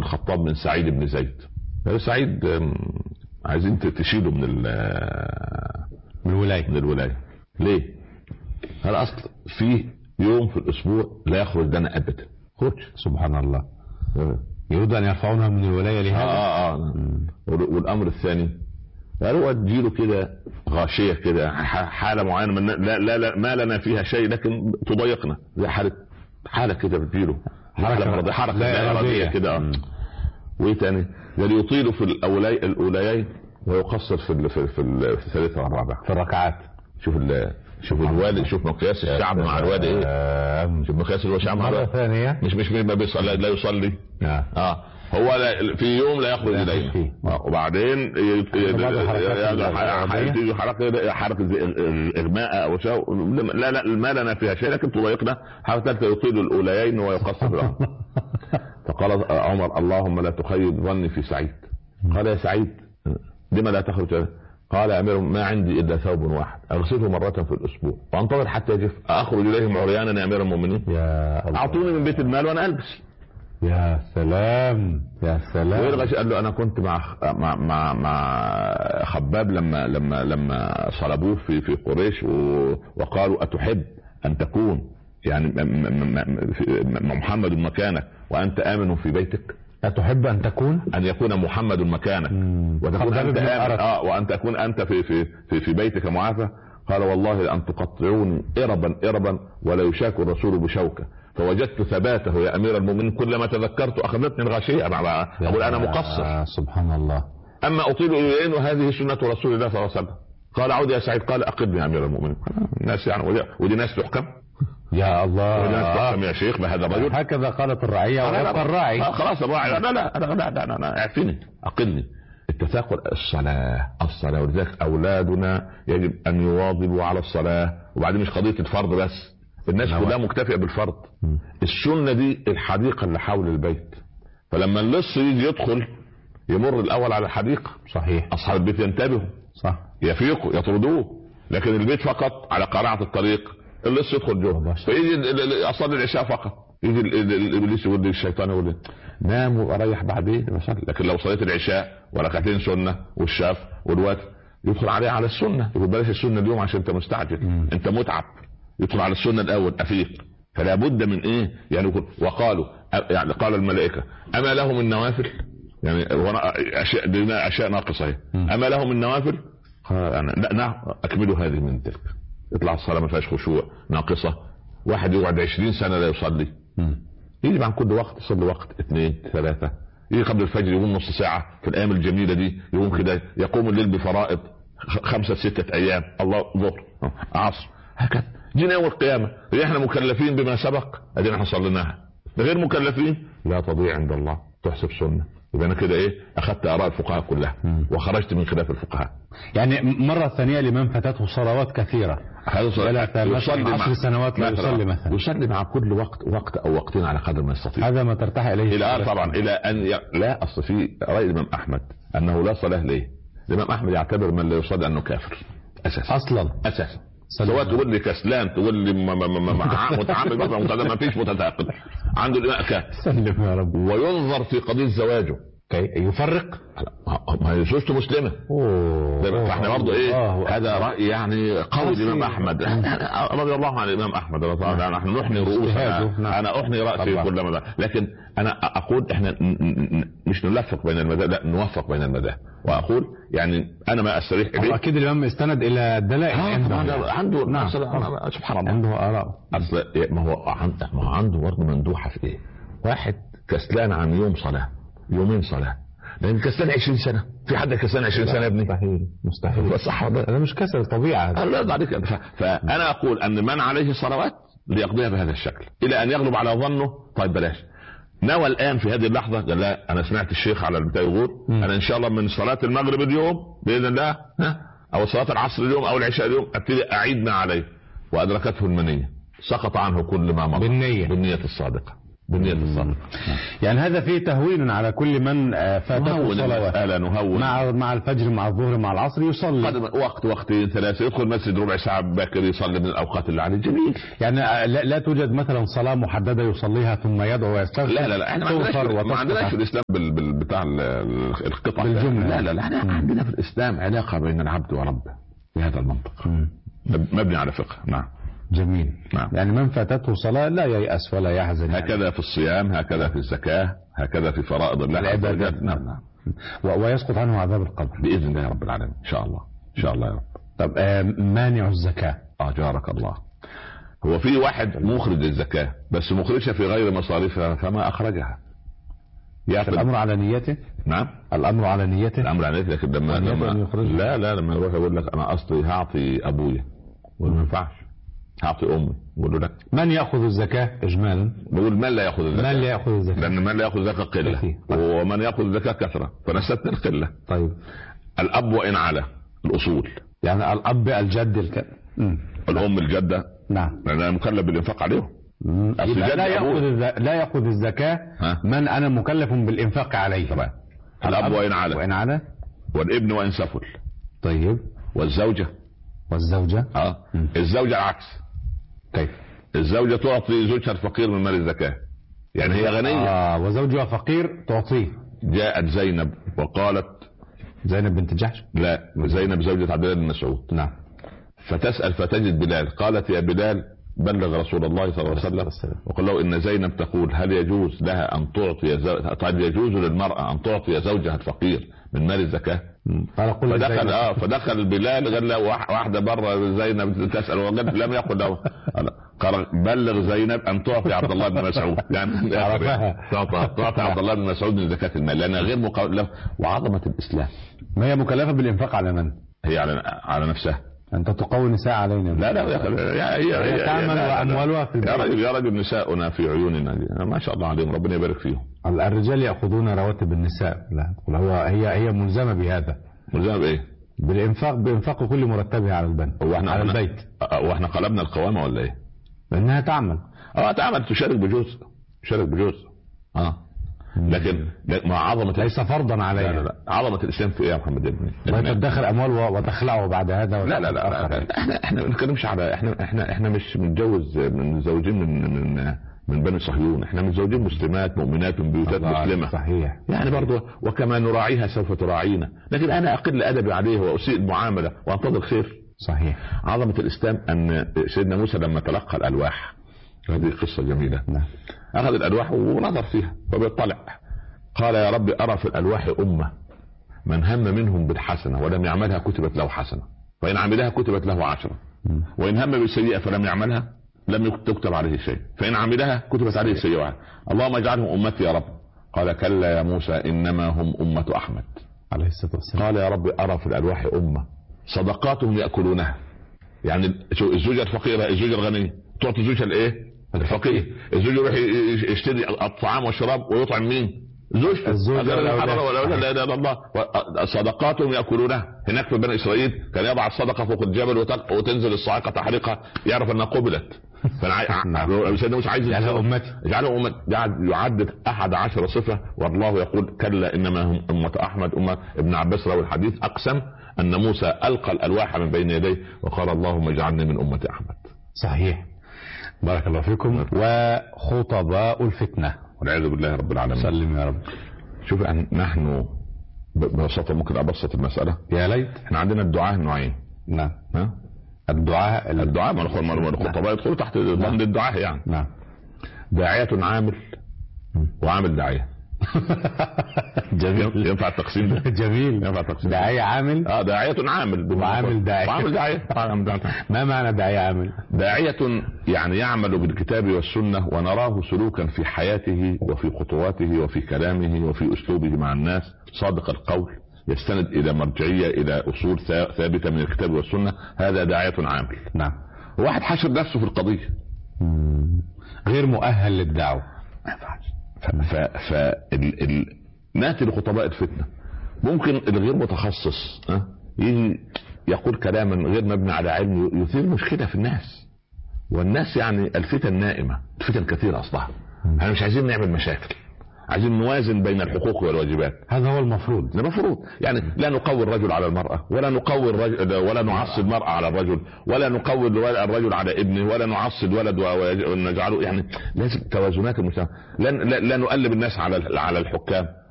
الخطاب من سعيد بن زيد. سعيد عايزين تشيله من الولاية. ليه؟ هذا اصل في يوم في الاسبوع لا يخرج لنا ابدا. خرج. سبحان الله. يريد ان يرفعونها من الولاية لهذا. والامر الثاني قالوا تجيله كده غاشية كده حالة معينة من لا ما لنا فيها شيء لكن تضايقنا، زي حالة كده بتجيله حركة لا إرادية كده. وايه تاني؟ يطيل في الاوليين ويقصر في الثالثة والرابعة في الركعات. شوف الوالد، شوف مقياس الشعب مع الوالد ايه. شوف مقياس الشعب مع الوالد. ثانية مش ما بيصلي، لا يصلي. هو في يوم لا يخرج الينا، وبعدين حركة اغماء او شيء لا ما لنا فيها شيء لكن تضايقنا. حتى يطيل الاوليين ويقصر. فقال عمر اللهم لا تخيب ظني في سعيد. قال يا سعيد لما لا تخرج؟ قال يا امير ما عندي الا ثوب واحد اغسله مرة في الاسبوع وانتظر حتى يجف اخرج اليهم عريانا يا امير المؤمنين. اعطوني من بيت المال وانا البس. يا سلام يا سلام. قال له انا كنت مع خباب لما صلبوه في قريش وقالوا اتحب ان تكون يعني محمد مكانك وانت امن في بيتك؟ أتحب أن يكون محمد مكانك وتكون أنت آمن وأن تكون أنت في بيتك معافى؟ قال والله لأن تقطعوني إربا ولا يشاك الرسول بشوكة. فوجدت ثباته يا أمير المؤمنين كلما تذكرت أخذتني الغاشية أقول أنا مقصر. سبحان الله. أما أطيل إليين وهذه سنة رسول الله صلى الله عليه وسلم. قال عود يا سعيد. قال أقدني يا أمير المؤمنين. الناس يعني ودي ناس تحكم يا الله يا شيخ بهذا الرجل. هكذا قالت الرعية ويبقى الراعي. خلاص الراعي لا اعفني اقلني. التثاقل الصلاة ولذلك اولادنا يجب ان يواظبوا على الصلاة. وبعدين مش قضية الفرض بس، الناس كلها مكتفئة بالفرض. السنة دي الحديقة اللي حول البيت، فلما اللص يجي يدخل يمر الاول على الحديقة. صحيح. اصحاب البيت ينتبهوا، صح، يفيقوا يطردوه. لكن البيت فقط على قارعة الطريق اللص يدخل جوه. فيجي اصلي العشاء فقط يجي الابليس يقول لي الشيطان يقول لي نام واريح بعدين مثلا. لكن لو صليت العشاء وركعتين سنه والشاف والوتر يدخل عليه على السنه، يقول بلاش السنه اليوم عشان انت مستعجل انت متعب. يدخل على السنه الاول افيق. فلا بد من ايه يعني. وقالوا يعني قال الملائكه اما لهم النوافل يعني اشياء ناقصه اما لهم النوافل؟ نعم اكملوا هذه من تلك. يطلع الصلاة ما فيهاش خشوع ناقصة. واحد يقعد 20 سنة لا يصلي، يجي عن كل وقت يصلي وقت 2 3. يجي قبل الفجر يقوم نص ساعة في الأيام الجميلة دي، يقوم كده يقوم الليل بفرائض 5 6 أيام، الله ظهر عصر هكذا. جينا يوم القيامة احنا مكلفين بما سبق ادينا احنا صليناها، غير مكلفين لا تضيع عند الله تحسب سنة. يبقى انا كده ايه اخذت اراء الفقهاء كلها وخرجت من خلاف الفقهاء. يعني مرة ثانية لمن فاتته صلوات كثيرة يصلي 10 سنوات لا يصلي مثلا، يصلي مع كل وقت او وقتين على قدر ما يستطيع. هذا ما ترتاح اليه الى طبعا الى ان لا اصل في راي الامام احمد انه لا صلاة ليه. الامام احمد يعتبر من لا يصلي انه كافر اساسا. سواء تقول لي كسلان تقول لي متعمد مثلا ما فيش متعاقد عنده الامام كافر. سلم يا رب. وينظر في قضية زواجه يفرق ما هي زوجته مسلمة. فاحنا برضه ايه هذا رأي يعني قول الامام احمد رضي الله عن الامام احمد نحن نحني رؤوسنا. انا احني رأسي كل مدى. لكن انا اقول احنا مش نلفق بين المذاهب، لا نوفق بين المذاهب. واقول يعني انا ما استريح اليه. اكيد الامام استند الى الدلائل عنده نعم سبحان الله عنده اراء. اصل ما هو عنده برضه مندوحة في ايه. واحد كسلان عن يوم صلاة يومين صلاة، لان كسلان 20 سنة. في حد كسلان 20 سنة يا ابني؟ مستحيل. صح انا مش كسل طبيعة. لا عليك. فانا اقول ان من عليه صلوات ليقضيها بهذا الشكل الى ان يغلب على ظنه طيب بلاش. نوى الان في هذه اللحظة قال لا انا سمعت الشيخ على البتاع يقول انا ان شاء الله من صلاة المغرب اليوم باذن الله او صلاة العصر اليوم او العشاء اليوم ابتدي اعيد ما عليه. وادركته المنية سقط عنه كل ما مضى بالنية الصادقة. بالنية الصرف. يعني هذا فيه تهوين على كل من فاتته الصلوات. مع الفجر مع الظهر مع العصر يصلي وقتين ثلاثة، يدخل مسجد ربع ساعة باكر يصلي من الأوقات اللي عليه. جميل. يعني لا توجد مثلا صلاة محددة يصليها ثم يدعو ويستغفر. لا احنا ما عندناش في الإسلام بتاع القطع بالجملة. لا احنا عندنا في الإسلام علاقة بين العبد وربه بهذا المنطق مبني على فقه. نعم. جميل. نعم. يعني من فاتته صلاة لا ييأس ولا يحزن. هكذا في الصيام، هكذا في الزكاة، هكذا في فرائض الله العبادات. نعم. ويسقط عنه عذاب القبر بإذن الله رب العالمين إن شاء الله. إن شاء الله يا رب. طب مانع الزكاة. جارك الله. هو في واحد مخرج للزكاة بس مخرجها في غير مصاريفها فما أخرجها. الأمر على نيته. نعم. الأمر على نيته. الأمر على نيته. لكن لما لما يروح يقول لك أنا أصلي هعطي أبويا وما ينفعش، هعطي امي، بقول له لك من ياخذ الزكاه اجمالا؟ بقول من لا ياخذ الزكاه. من لا ياخذ الزكاه؟ لان من لا ياخذ الزكاه قله ومن ياخذ الزكاه كثره، فنستثني القله. طيب الاب وان على الاصول، يعني الاب الجد الام الجده. نعم. انا مكلف بالانفاق عليهم. لا ياخذ الزكاه من انا مكلف بالانفاق عليه. طبعا. الاب وان على والابن وان سفل. طيب. والزوجه الزوجة العكس. كيف؟ الزوجة تعطي زوجها الفقير من مال الزكاة، يعني هي غنية وزوجها فقير تعطيه. جاءت زينب وقالت، زينب بنت جحش؟ لا، زينب زوجة عبد الله بن مسعود. نعم. فتسأل فتجد بلال، قالت يا بلال بلغ رسول الله صلى الله عليه وسلم وقال له إن زينب تقول هل يجوز لها أن تعطي طيب يجوز للمرأة أن تعطي زوجها الفقير من مال الزكاة؟ فدخل بلال قال له واحدة برا زينب تسأل وقال لم يقل له قال بلغ زينب أن تعطي عبد الله بن مسعود، يعني تعطي عبد الله بن مسعود من زكاة المال لأنها غير مقابلة. وعظمة الإسلام ما هي مكلفة بالإنفاق على من؟ هي على نفسها. أنت تقوي نساء علينا. لا هي تعمل وأموالها في البيت. يا رجل نساؤنا في عيوننا ما شاء الله عليهم ربنا يبارك فيهم. الرجال يأخذون رواتب النساء. لا هي ملزمة بهذا. ملزمة بإيه؟ بإنفاق كل مرتبها على البنت على البيت. واحنا قلبنا القوامة ولا إيه؟ لأنها تعمل. تعمل تشارك بجزء. لكن مع عظمة ليس فرضا عليها. لا. عظمة الإسلام في إيه يا محمد ابني؟ وتدخل أموال وتخلعه بعد هذا. لا. احنا ما بنتكلمش على احنا مش متزوجين من بني صهيون. احنا متزوجين مسلمات مؤمنات من بيوتات مسلمة. صحيح. يعني برضه وكما نراعيها سوف تراعينا، لكن أنا أقل أدبي عليه وأسيء المعاملة وأنتظر خير. صحيح. عظمة الإسلام أن سيدنا موسى لما تلقى الألواح، هذه قصة جميلة. نعم. أخذ الألواح ونظر فيها فبيطلع قال يا رب أرى في الألواح أمة من هم منهم بالحسنة ولم يعملها كتبت له حسنة، وإن عملها كتبت له 10، وإن هم بالسيئة فلم يعملها لم تكتب عليه شيء، فإن عملها كتبت عليه سيئة واحدة. اللهم اجعلهم أمتي يا رب. قال كلا يا موسى إنما هم أمة أحمد عليه الصلاة والسلام. قال يا رب أرى في الألواح أمة صدقاتهم يأكلونها، يعني الزوجة الفقيرة الزوجة الغنية تعطي زوجها الإيه؟ الفقير. الزوج يروح يشتري الطعام والشراب ويطعم مين؟ الزوج. لا اله الا الله. صدقاتهم ياكلونها. هناك في بني اسرائيل كان يضع الصدقه فوق الجبل وتنزل الصاعقه تحرقها يعرف انها قبلت. سيدنا موسى عايز يجعلها امتي يعدد 11 صفه، والله يقول كلا انما هم امه احمد. ابن عباس روى الحديث اقسم ان موسى القى الالواح من بين يديه وقال اللهم اجعلني من امه احمد. صحيح. بارك الله فيكم. وخطباء الفتنة والعياذ بالله رب العالمين. سلم يا رب. شوف نحن ببساطة ممكن أبسط المسألة يا ليت. احنا عندنا الدعاء نوعين. نعم. الدعاء ما الخطباء يدخلوا تحت ضمن الدعاء يعني. نعم. داعية عامل وعامل داعية. جميل. ينفع التقسيم ده؟ جميل. ينفع التقسيم. داعية عامل. داعية عامل وعامل داعية. وعامل داعية. ما معنى داعية عامل؟ داعية يعني يعمل بالكتاب والسنة ونراه سلوكا في حياته وفي خطواته وفي كلامه وفي أسلوبه مع الناس صادق القول يستند إلى مرجعية إلى أصول ثابتة من الكتاب والسنة. هذا داعية عامل. نعم. واحد حشر نفسه في القضية غير مؤهل للدعوة. ناتي لخطباء الفتنة ممكن الغير متخصص يجي يقول كلاما غير مبني على علم يثير مشكلة في الناس، والناس يعني الفتن نائمة، الفتن كثيرة أصلها احنا مش عايزين نعمل مشاكل، عايزين نوازن بين الحقوق والواجبات. هذا هو المفروض يعني لا نقوي الرجل على المرأة، ولا نقوي الرجل، ولا نعصب المرأة على الرجل، ولا نقوي الرجل على ابنه، ولا نعصب ولد ونجعله. يعني لازم توازنات المجتمع. لا نقلب الناس على الحكام،